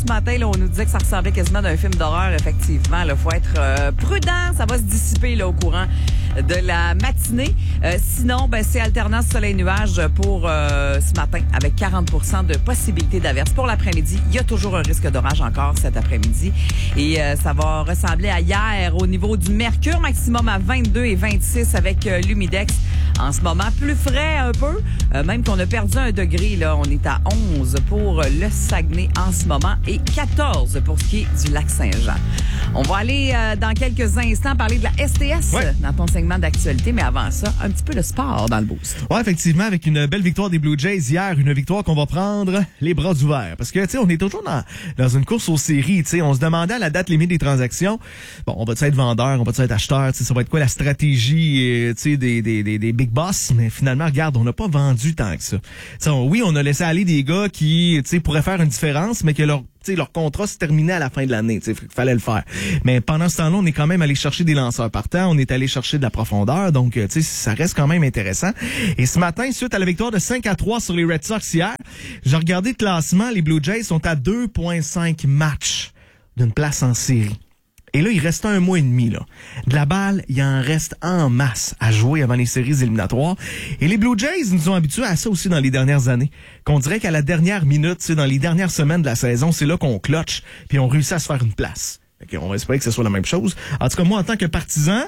Ce matin, là, on nous disait que ça ressemblait quasiment d'un film d'horreur, effectivement. Il faut être prudent, ça va se dissiper là, au courant de la matinée. Sinon, c'est alternance soleil-nuage pour ce matin, avec 40 % de possibilité d'averse. Pour l'après-midi, il y a toujours un risque d'orage encore cet après-midi. Et ça va ressembler à hier au niveau du mercure, maximum à 22 et 26 avec l'humidex. En ce moment, plus frais un peu, même qu'on a perdu 1 degré. Là, on est à 11 pour le Saguenay en ce moment et 14 pour ce qui est du lac Saint-Jean. On va aller dans quelques instants parler de la STS dans ton segment d'actualité, mais avant ça, un petit peu de sport dans le boost. Ouais, effectivement, avec une belle victoire des Blue Jays hier, une victoire qu'on va prendre les bras ouverts. Parce que, tu sais, on est toujours dans une course aux séries, tu sais, on se demandait à la date limite des transactions, bon, on va-tu être vendeur, on va-tu être acheteur, tu sais, ça va être quoi la stratégie, tu sais, des big boss, mais finalement, regarde, on n'a pas vendu tant que ça. T'sais, oui, on a laissé aller des gars qui, tu sais, pourraient faire une différence, mais que leur contrat se terminait à la fin de l'année. Il fallait le faire. Mais pendant ce temps-là, on est quand même allé chercher des lanceurs partants. On est allé chercher de la profondeur. Donc, ça reste quand même intéressant. Et ce matin, suite à la victoire de 5-3 sur les Red Sox hier, j'ai regardé le classement. Les Blue Jays sont à 2,5 matchs d'une place en série. Et là, il reste 1 mois et demi, là. De la balle, il en reste en masse à jouer avant les séries éliminatoires. Et les Blue Jays nous ont habitués à ça aussi dans les dernières années. Qu'on dirait qu'à la dernière minute, dans les dernières semaines de la saison, c'est là qu'on clutch, puis on réussit à se faire une place. On va espérer que ce soit la même chose. En tout cas, moi, en tant que partisan,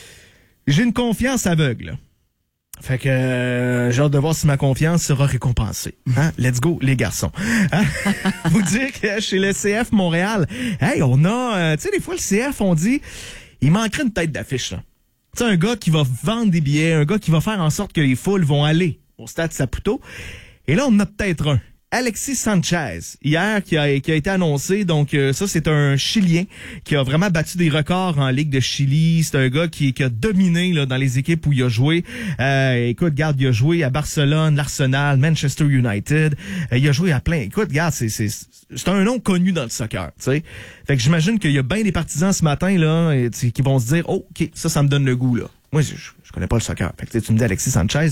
j'ai une confiance aveugle, là. Fait que j'ai hâte de voir si ma confiance sera récompensée. Hein? Let's go, les garçons. Hein? Vous dire que chez le CF Montréal, hey, on a... tu sais, des fois, le CF, on dit, il manquerait une tête d'affiche, là. Tu sais, un gars qui va vendre des billets, un gars qui va faire en sorte que les foules vont aller au stade Saputo. Et là, on en a peut-être un. Alexis Sanchez, hier, qui a été annoncé. Donc, ça, c'est un Chilien qui a vraiment battu des records en Ligue de Chili. C'est un gars qui a dominé là dans les équipes où il a joué. Écoute, regarde, il a joué à Barcelone, l'Arsenal, Manchester United. Il a joué à plein. Écoute, regarde, c'est un nom connu dans le soccer, tu sais. Fait que j'imagine qu'il y a bien des partisans ce matin là qui vont se dire, oh, ok, ça me donne le goût là. Moi, je connais pas le soccer. Fait que tu me dis Alexis Sanchez.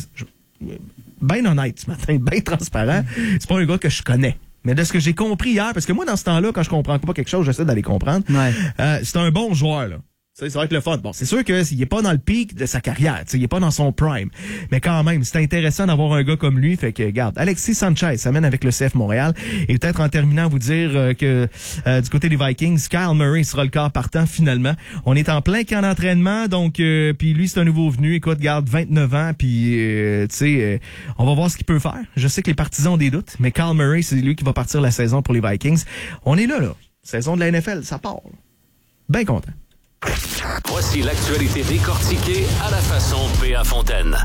Ben honnête ce matin, ben transparent. C'est pas un gars que je connais. Mais de ce que j'ai compris hier, parce que moi, dans ce temps-là, quand je comprends pas quelque chose, j'essaie d'aller comprendre. Ouais. C'est un bon joueur, là. Ça va être le fun. Bon, c'est sûr qu'il est pas dans le pic de sa carrière, il est pas dans son prime. Mais quand même, c'est intéressant d'avoir un gars comme lui. Fait que, regarde, Alexis Sanchez s'amène avec le CF Montréal. Et peut-être en terminant, vous dire que du côté des Vikings, Kyle Murray sera le quart partant finalement. On est en plein camp d'entraînement, donc puis lui, c'est un nouveau venu. Écoute, garde 29 ans, puis on va voir ce qu'il peut faire. Je sais que les partisans ont des doutes, mais Kyle Murray, c'est lui qui va partir la saison pour les Vikings. On est là. Saison de la NFL, ça part. Bien content. Voici l'actualité décortiquée à la façon P.A. Fontaine.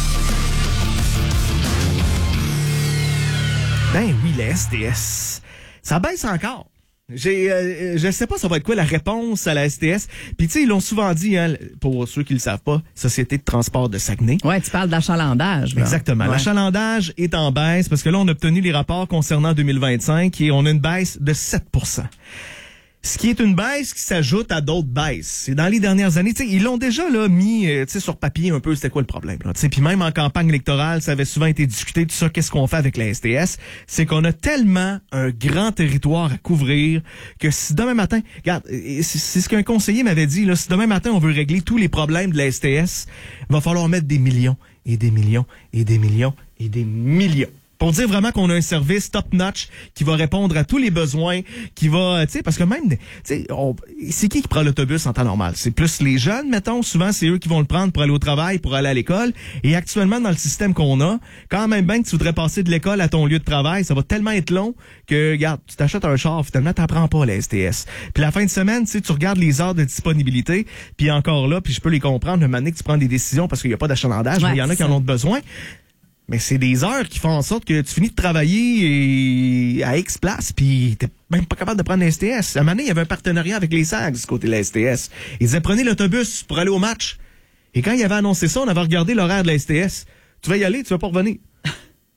Ben oui, la STS. Ça baisse encore. Je sais pas ça va être quoi la réponse à la STS. Puis tu sais, ils l'ont souvent dit, hein, pour ceux qui le savent pas, Société de transport de Saguenay. Ouais, tu parles d'achalandage. Là. Exactement. Ouais. L'achalandage est en baisse parce que là, on a obtenu les rapports concernant 2025 et on a une baisse de 7%. Ce qui est une baisse qui s'ajoute à d'autres baisses. C'est dans les dernières années, ils l'ont déjà là mis sur papier un peu c'était quoi le problème. Puis même en campagne électorale, ça avait souvent été discuté de ça, qu'est-ce qu'on fait avec la STS. C'est qu'on a tellement un grand territoire à couvrir que si demain matin, regarde, c'est ce qu'un conseiller m'avait dit, là, si demain matin on veut régler tous les problèmes de la STS, il va falloir mettre des millions et des millions et des millions et des millions. Pour dire vraiment qu'on a un service top-notch qui va répondre à tous les besoins, qui va, tu sais, parce que même, tu sais, c'est qui prend l'autobus en temps normal? C'est plus les jeunes, mettons. Souvent, c'est eux qui vont le prendre pour aller au travail, pour aller à l'école. Et actuellement, dans le système qu'on a, quand même bien que tu voudrais passer de l'école à ton lieu de travail, ça va tellement être long que, regarde, tu t'achètes un char, finalement, t'apprends pas la STS. Puis la fin de semaine, tu sais, tu regardes les heures de disponibilité, puis encore là, puis je peux les comprendre, le moment donné que tu prends des décisions parce qu'il y a pas d'achalandage, mais il y en a qui en ont besoin. Mais c'est des heures qui font en sorte que tu finis de travailler à X place, puis t'es même pas capable de prendre la STS. À un moment donné, il y avait un partenariat avec les SAG du côté de la STS. Ils disaient, prenez l'autobus pour aller au match. Et quand il avait annoncé ça, on avait regardé l'horaire de la STS. Tu vas y aller, tu vas pas revenir.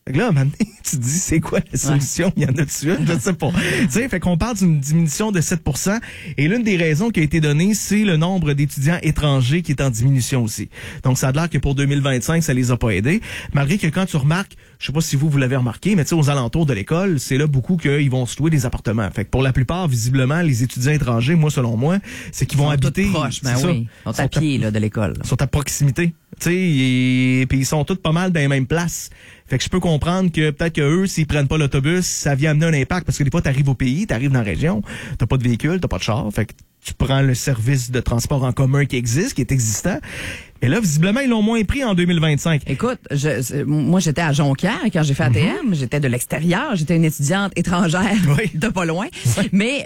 Fait que là, à un moment donné, tu te dis, c'est quoi la solution? Il y en a dessus, je sais pas. Tu sais, fait qu'on parle d'une diminution de 7%. Et l'une des raisons qui a été donnée, c'est le nombre d'étudiants étrangers qui est en diminution aussi. Donc, ça a l'air que pour 2025, ça les a pas aidés. Malgré que quand tu remarques, je sais pas si vous l'avez remarqué, mais tu sais, aux alentours de l'école, c'est là beaucoup qu'ils vont se louer des appartements. Fait que pour la plupart, visiblement, les étudiants étrangers, moi, selon moi, c'est qu'ils vont habiter. Ils sont tous proches, ben oui. Ils sont à pied, là, de l'école. Ils sont à proximité. Tu sais, puis ils sont tous pas mal dans les mêmes places. Fait que je peux comprendre que peut-être que eux, s'ils prennent pas l'autobus, ça vient amener un impact parce que des fois, t'arrives au pays, t'arrives dans la région, t'as pas de véhicule, t'as pas de char. Fait que tu prends le service de transport en commun qui existe, qui est existant. Mais là, visiblement, ils l'ont moins pris en 2025. Écoute, moi, j'étais à Jonquière quand j'ai fait ATM. J'étais de l'extérieur. J'étais une étudiante étrangère de pas loin. Mais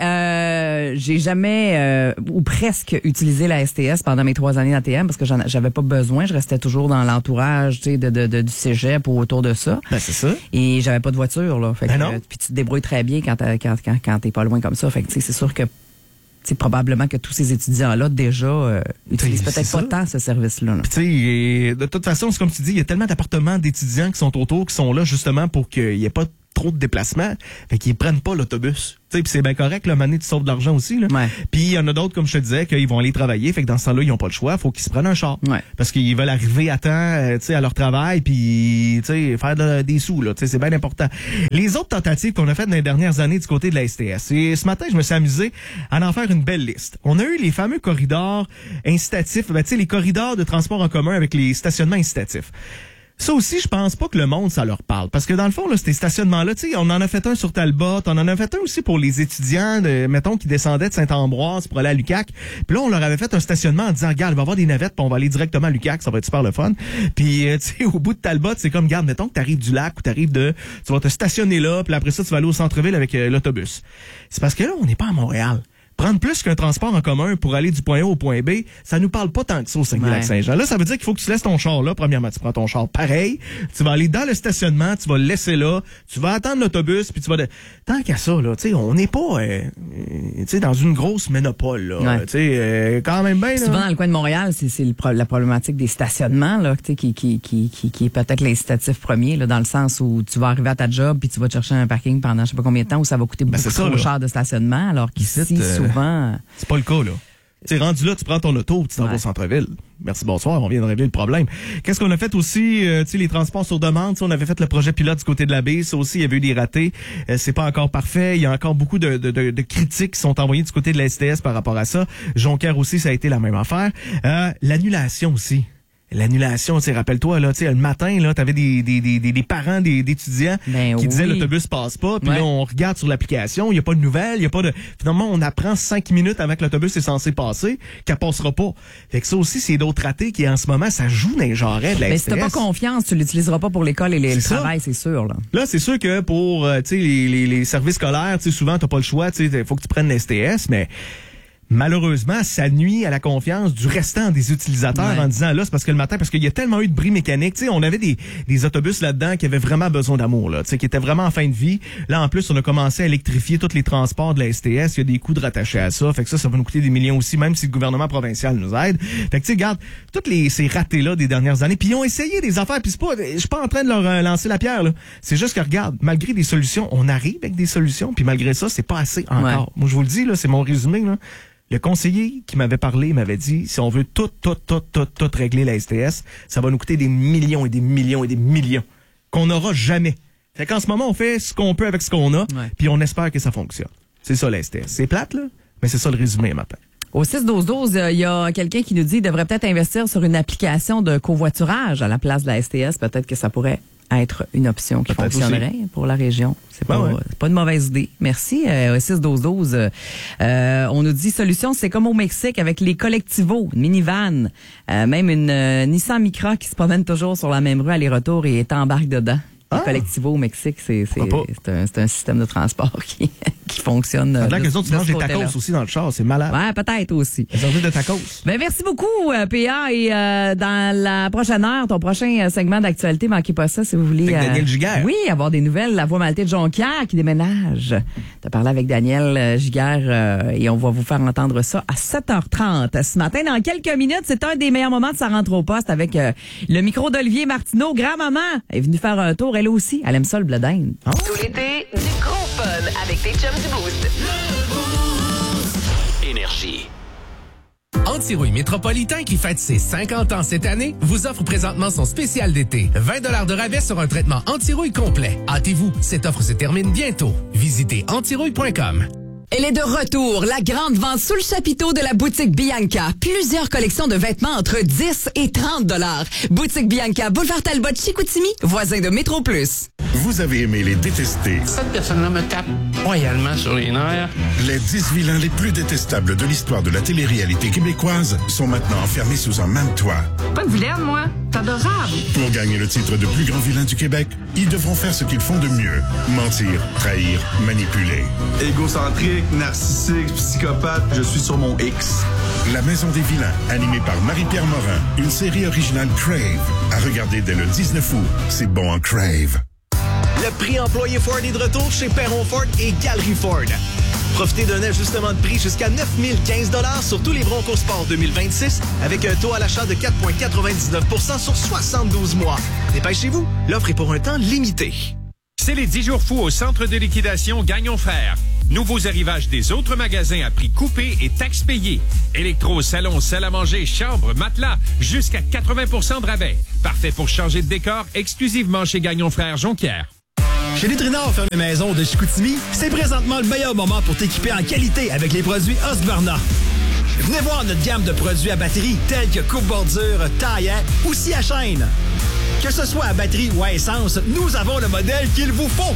j'ai jamais, ou presque, utilisé la STS pendant mes 3 années d'ATM parce que j'avais pas besoin. Je restais toujours dans l'entourage, tu sais, du cégep ou autour de ça. Ben, c'est ça. Et j'avais pas de voiture, là. Fait que, puis tu te débrouilles très bien quand t'es pas loin comme ça. Fait que, tu sais, c'est sûr que c'est probablement que tous ces étudiants-là, déjà, utilisent peut-être pas tant ce service-là. Tu sais, de toute façon, c'est comme tu dis, il y a tellement d'appartements d'étudiants qui sont autour, qui sont là justement pour qu'il n'y ait pas trop de déplacements, fait qu'ils prennent pas l'autobus. Tu sais, puis c'est bien correct, là, mané, tu sauves de l'argent aussi, là. Ouais. Puis il y en a d'autres, comme je te disais, qu'ils vont aller travailler, fait que dans ce temps-là, ils n'ont pas le choix, faut qu'ils se prennent un char. Ouais. Parce qu'ils veulent arriver à temps, tu sais, à leur travail, puis tu sais, faire des sous, là. Tu sais, c'est bien important. Les autres tentatives qu'on a faites dans les dernières années du côté de la STS, et ce matin, je me suis amusé à en faire une belle liste. On a eu les fameux corridors incitatifs, tu sais, les corridors de transport en commun avec les stationnements incitatifs. Ça aussi, je pense pas que le monde, ça leur parle. Parce que dans le fond, là, ces stationnements-là, tu sais, on en a fait un sur Talbot, on en a fait un aussi pour les étudiants, mettons, qui descendaient de Saint-Ambroise pour aller à l'UQAC. Puis là, on leur avait fait un stationnement en disant, regarde, il va y avoir des navettes, puis on va aller directement à l'UQAC, ça va être super le fun. Puis, tu sais, au bout de Talbot, c'est comme, regarde, mettons que t'arrives du lac ou tu vas te stationner là, puis après ça, tu vas aller au centre-ville avec l'autobus. C'est parce que là, on n'est pas à Montréal. Prendre plus qu'un transport en commun pour aller du point A au point B, ça nous parle pas tant que ça au Saguenay-Lac-Saint-Jean. Là, ça veut dire qu'il faut que tu laisses ton char là. Premièrement, tu prends ton char pareil, tu vas aller dans le stationnement, tu vas le laisser là, tu vas attendre l'autobus, puis tu vas... Tant qu'à ça, là, tu sais, on n'est pas tu sais, dans une grosse ménopole, là. Tu sais, quand même bien, là. Souvent, dans le coin de Montréal, c'est la problématique des stationnements, là, tu sais, qui est peut-être l'incitatif premier, là, dans le sens où tu vas arriver à ta job, puis tu vas te chercher un parking pendant je sais pas combien de temps, où ça va coûter beaucoup trop cher de stationnement, alors qu'ici, souvent... C'est pas le cas, là. Tu sais, rendu là, tu prends ton auto, tu t'en vas au centre-ville. Merci, bonsoir, on vient de régler le problème. Qu'est-ce qu'on a fait aussi? Tu sais, les transports sur demande, on avait fait le projet pilote du côté de la baie, ça aussi, il y avait eu des ratés. C'est pas encore parfait. Il y a encore beaucoup de critiques qui sont envoyées du côté de la STS par rapport à ça. Jonquière aussi, ça a été la même affaire. L'annulation aussi. L'annulation, tu sais, rappelle-toi, là, tu sais, le matin, là, t'avais des parents d'étudiants qui disaient l'autobus passe pas, puis là, on regarde sur l'application, il y a pas de nouvelles, il y a pas de... Finalement, on apprend 5 minutes avant que l'autobus est censé passer, qu'elle passera pas. Fait que ça aussi, c'est d'autres ratés qui, en ce moment, ça joue dans les jarrets de la STS. Mais si t'as pas confiance, tu l'utiliseras pas pour l'école et le travail, c'est sûr, là. Là, c'est sûr que pour, tu sais, les services scolaires, tu sais, souvent, t'as pas le choix, tu sais, faut que tu prennes la STS, mais... Malheureusement, ça nuit à la confiance du restant des utilisateurs en disant là, c'est parce que le matin, parce qu'il y a tellement eu de bris mécaniques. Tu sais, on avait des autobus là-dedans qui avaient vraiment besoin d'amour, là, tu sais, qui étaient vraiment en fin de vie. Là, en plus, on a commencé à électrifier tous les transports de la STS. Il y a des coûts de rattachés à ça. Fait que ça va nous coûter des millions aussi, même si le gouvernement provincial nous aide. Fait que tu sais, regarde, toutes ces ratés-là des dernières années, puis ils ont essayé des affaires, puis je suis pas en train de leur lancer la pierre, là. C'est juste que, regarde, malgré des solutions, on arrive avec des solutions, puis malgré ça, c'est pas assez encore. Moi, je vous le dis, là, c'est mon résumé, là. Le conseiller qui m'avait parlé m'avait dit, si on veut tout régler la STS, ça va nous coûter des millions et des millions et des millions qu'on n'aura jamais. Fait qu'en ce moment, on fait ce qu'on peut avec ce qu'on a, puis on espère que ça fonctionne. C'est ça la STS. C'est plate, là, mais c'est ça le résumé matin. Au 6-12-12, il y a quelqu'un qui nous dit qu'il devrait peut-être investir sur une application de covoiturage à la place de la STS. Peut-être que ça pourrait être une option qui fonctionnerait aussi pour la région. C'est pas une mauvaise idée. Merci. Au 6-12-12, on nous dit solution, c'est comme au Mexique avec les collectivos, une minivan, même une Nissan Micra qui se promène toujours sur la même rue aller-retour et t'embarque dedans. Les collectivos au Mexique, c'est un système de transport qui fonctionne. C'est là que les autres, tu manges des tacos aussi dans le char, c'est malade. Ouais, peut-être aussi. La journée de tacos. Ben, merci beaucoup, PA. Et dans la prochaine heure, ton prochain segment d'actualité, manquez pas ça si vous voulez. Avec Daniel Giguère. Oui, avoir des nouvelles. La Voie maltaise de Jonquière qui déménage. T'as parlé avec Daniel Giguère et on va vous faire entendre ça à 7h30 ce matin. Dans quelques minutes, c'est un des meilleurs moments de sa rentre au poste avec le micro d'Olivier Martineau. Grand-maman est venue faire un tour. elle aussi, elle aime ça, le blé d'Inde. Tout l'été, du gros fun avec tes chums du Boost. Énergie. Antirouille Métropolitain, qui fête ses 50 ans cette année, vous offre présentement son spécial d'été. 20 $ de rabais sur un traitement anti-rouille complet. Hâtez-vous, cette offre se termine bientôt. Visitez antirouille.com. Elle est de retour, la grande vente sous le chapiteau de la boutique Bianca. Plusieurs collections de vêtements entre 10 et 30 $. Boutique Bianca, boulevard Talbot, Chicoutimi, voisin de Métro Plus. Vous avez aimé les détester. Cette personne-là me tape royalement sur les nerfs. Les 10 vilains les plus détestables de l'histoire de la télé-réalité québécoise sont maintenant enfermés sous un même toit. Pas une vilaine, moi. C'est adorable. Pour gagner le titre de plus grand vilain du Québec, ils devront faire ce qu'ils font de mieux. Mentir, trahir, manipuler. Égocentrique, narcissique, psychopathe, je suis sur mon X. La Maison des vilains, animée par Marie-Pierre Morin. Une série originale Crave. À regarder dès le 19 août. C'est bon en Crave. Le prix employé Ford est de retour chez Perron Ford et Galerie Ford. Profitez d'un ajustement de prix jusqu'à 9 015 $ sur tous les Bronco Sport 2026 avec un taux à l'achat de 4,99 % sur 72 mois. Dépêchez-vous, l'offre est pour un temps limité. C'est les 10 jours fous au centre de liquidation Gagnon Frères. Nouveaux arrivages des autres magasins à prix coupé et taxes payées. Électro, salon, salle à manger, chambre, matelas, jusqu'à 80 % de rabais. Parfait pour changer de décor exclusivement chez Gagnon Frères Jonquière. Chez Nutrinor Ferme Maison de Chicoutimi, c'est présentement le meilleur moment pour t'équiper en qualité avec les produits Husqvarna. Venez voir notre gamme de produits à batterie tels que coupe-bordure, taille ou scie à chaîne. Que ce soit à batterie ou à essence, nous avons le modèle qu'il vous faut.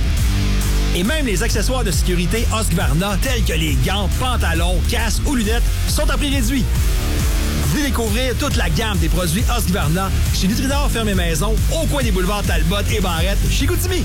Et même les accessoires de sécurité Husqvarna tels que les gants, pantalons, casques ou lunettes sont à prix réduit. Venez découvrir toute la gamme des produits Husqvarna chez Nutrinor Ferme Maison au coin des boulevards Talbot et Barrette, Chicoutimi.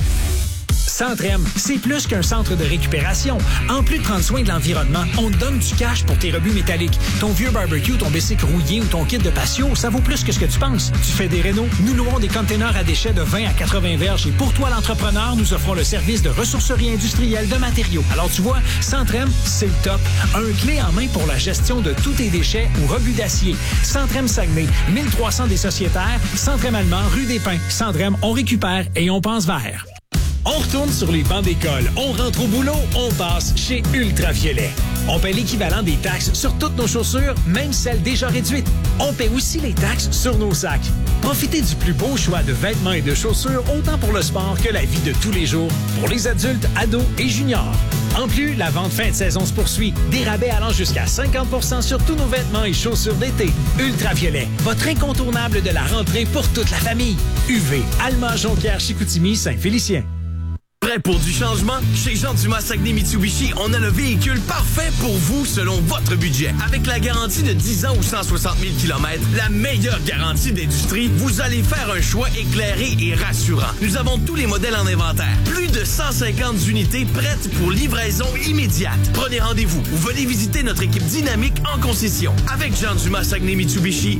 Centrem, c'est plus qu'un centre de récupération. En plus de prendre soin de l'environnement, on te donne du cash pour tes rebuts métalliques. Ton vieux barbecue, ton bicycle rouillé ou ton kit de patio, ça vaut plus que ce que tu penses. Tu fais des rénaux, nous louons des containers à déchets de 20 à 80 verges et pour toi, l'entrepreneur, nous offrons le service de ressourcerie industrielle de matériaux. Alors tu vois, Centrem, c'est le top. Un clé en main pour la gestion de tous tes déchets ou rebuts d'acier. Centrem Saguenay, 1300 des Sociétaires, Centrem Allemand, rue des Pins. Centrem, on récupère et on pense vert. On retourne sur les bancs d'école, on rentre au boulot, on passe chez Ultraviolet. On paie l'équivalent des taxes sur toutes nos chaussures, même celles déjà réduites. On paie aussi les taxes sur nos sacs. Profitez du plus beau choix de vêtements et de chaussures, autant pour le sport que la vie de tous les jours, pour les adultes, ados et juniors. En plus, la vente fin de saison se poursuit. Des rabais allant jusqu'à 50 % sur tous nos vêtements et chaussures d'été. Ultraviolet, votre incontournable de la rentrée pour toute la famille. UV, Alma, Jonquière, Chicoutimi, Saint-Félicien. Prêt pour du changement? Chez Jean Dumas Saguenay Mitsubishi, on a le véhicule parfait pour vous selon votre budget. Avec la garantie de 10 ans ou 160 000 km, la meilleure garantie d'industrie, vous allez faire un choix éclairé et rassurant. Nous avons tous les modèles en inventaire. Plus de 150 unités prêtes pour livraison immédiate. Prenez rendez-vous ou venez visiter notre équipe dynamique en concession. Avec Jean Dumas Saguenay Mitsubishi,